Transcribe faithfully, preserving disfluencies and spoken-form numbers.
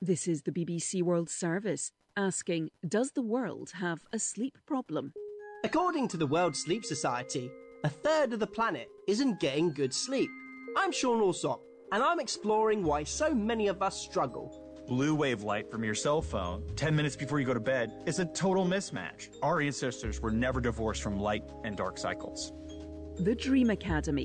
This is the B B C World Service asking, does the world have a sleep problem? According to the World Sleep Society, a third of the planet isn't getting good sleep. I'm Sean Alsop, and I'm exploring why so many of us struggle. Blue wave light from your cell phone ten minutes before you go to bed is a total mismatch. Our ancestors were never divorced from light and dark cycles. The Dream Academy.